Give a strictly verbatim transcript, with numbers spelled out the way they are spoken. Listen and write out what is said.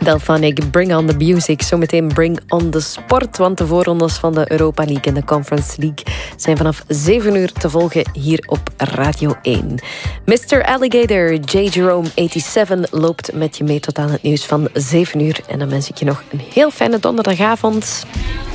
Delphonic, Bring on the Music. Zometeen Bring on the Sport. Want de voorrondes van de Europa League en de Conference League zijn vanaf zeven uur te volgen hier op Radio één. mister Alligator, J. Jerome zevenennegentig loopt met je mee tot aan het nieuws van zeven uur. En dan wens ik je nog een heel fijne donderdagavond.